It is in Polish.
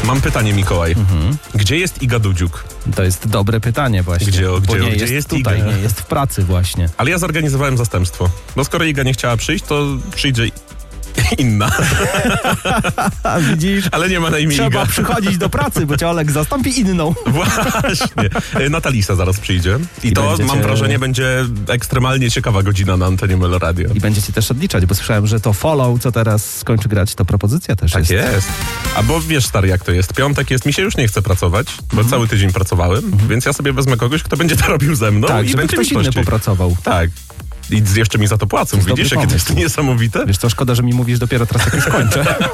Mam pytanie, Mikołaj. Gdzie jest Iga Dudziuk? To jest dobre pytanie właśnie. Gdzie jest Iga? nie jest w pracy właśnie. Ale ja zorganizowałem zastępstwo. Bo skoro Iga nie chciała przyjść, to przyjdzie inna. Widzisz? Ale nie ma na imię Trzeba Iga. przychodzić do pracy, bo cię Olek zastąpi inną. Właśnie. Natalisa zaraz przyjdzie. I to, będziecie... mam wrażenie, będzie ekstremalnie ciekawa godzina na antenie Melo Radio. I będziecie też odliczać, bo słyszałem, że to Follow, co teraz skończy grać, to propozycja też Tak jest. jest. A bo wiesz, stary, jak to jest. Piątek jest, mi się już nie chce pracować, bo cały tydzień pracowałem, więc ja sobie wezmę kogoś, kto będzie to robił ze mną Tak, i żeby będzie ktoś mi inny pościg. popracował. Tak. I jeszcze mi za to płacą. jest Widzisz, dobry jakie to jest pomysł. niesamowite? Wiesz co, szkoda, że mi mówisz dopiero teraz, jak już skończę.